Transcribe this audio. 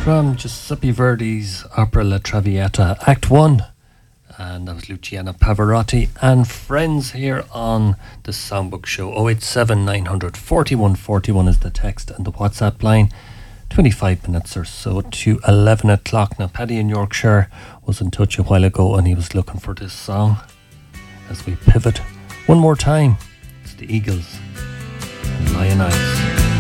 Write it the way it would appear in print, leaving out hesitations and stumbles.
From Giuseppe Verdi's opera La Traviata, Act 1. And that was Luciano Pavarotti and friends here on the Songbook Show. 087 900 4141 is the text, and the WhatsApp line. 25 minutes or so to 11 o'clock. Now, Paddy in Yorkshire was in touch a while ago and he was looking for this song. As we pivot one more time, it's the Eagles and Lion Eyes.